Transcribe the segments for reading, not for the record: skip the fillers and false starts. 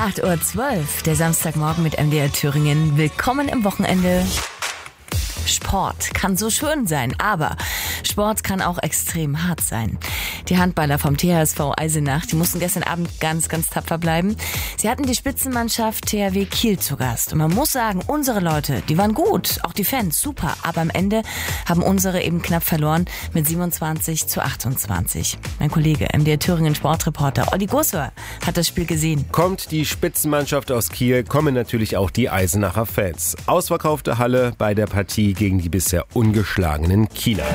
8:12 Uhr, der Samstagmorgen mit MDR Thüringen. Willkommen im Wochenende. Sport kann so schön sein, aber Sport kann auch extrem hart sein. Die Handballer vom THSV Eisenach, die mussten gestern Abend ganz tapfer bleiben. Sie hatten die Spitzenmannschaft THW Kiel zu Gast. Und man muss sagen, unsere Leute, die waren gut, auch die Fans, super. Aber am Ende haben unsere eben knapp verloren mit 27:28. Mein Kollege, MDR Thüringen Sportreporter Olli Gosser, hat das Spiel gesehen. Kommt die Spitzenmannschaft aus Kiel, kommen natürlich auch die Eisenacher Fans. Ausverkaufte Halle bei der Partie gegen die bisher ungeschlagenen Kieler.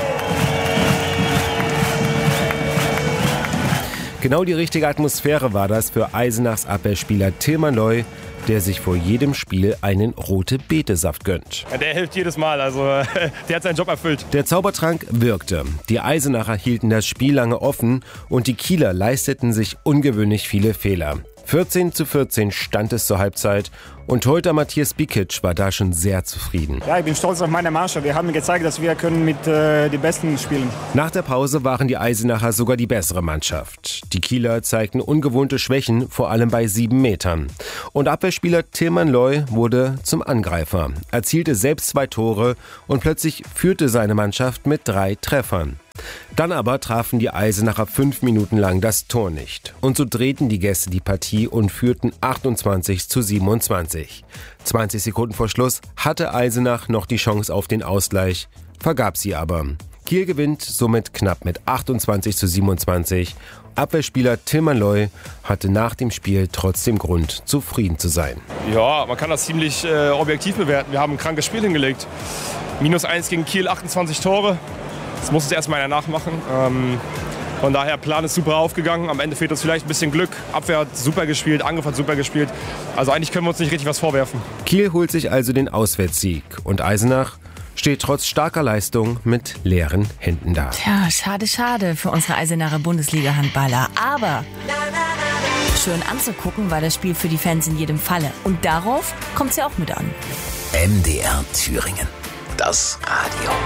Genau die richtige Atmosphäre war das für Eisenachs Abwehrspieler Tilman Loy, der sich vor jedem Spiel einen Rote-Beete-Saft gönnt. Ja, der hilft jedes Mal, also der hat seinen Job erfüllt. Der Zaubertrank wirkte. Die Eisenacher hielten das Spiel lange offen und die Kieler leisteten sich ungewöhnlich viele Fehler. 14:14 stand es zur Halbzeit und Torhüter Matthias Bikic war da schon sehr zufrieden. Ja, ich bin stolz auf meine Mannschaft. Wir haben gezeigt, dass wir können mit den Besten spielen. Nach der Pause waren die Eisenacher sogar die bessere Mannschaft. Die Kieler zeigten ungewohnte Schwächen, vor allem bei 7 Metern. Und Abwehrspieler Tilman Loy wurde zum Angreifer, erzielte selbst 2 Tore und plötzlich führte seine Mannschaft mit 3 Treffern. Dann aber trafen die Eisenacher 5 Minuten lang das Tor nicht. Und so drehten die Gäste die Partie und führten 28:27. 20 Sekunden vor Schluss hatte Eisenach noch die Chance auf den Ausgleich, vergab sie aber. Kiel gewinnt somit knapp mit 28:27. Abwehrspieler Tilman Loy hatte nach dem Spiel trotzdem Grund, zufrieden zu sein. Ja, man kann das ziemlich objektiv bewerten. Wir haben ein krankes Spiel hingelegt. -1 gegen Kiel, 28 Tore. Das muss uns erstmal einer nachmachen. Von daher, Plan ist super aufgegangen. Am Ende fehlt uns vielleicht ein bisschen Glück. Abwehr hat super gespielt, Angriff hat super gespielt. Also eigentlich können wir uns nicht richtig was vorwerfen. Kiel holt sich also den Auswärtssieg. Und Eisenach steht trotz starker Leistung mit leeren Händen da. Tja, schade für unsere Eisenacher Bundesliga-Handballer. Aber schön anzugucken war das Spiel für die Fans in jedem Falle. Und darauf kommt es ja auch mit an. MDR Thüringen. Das Radio.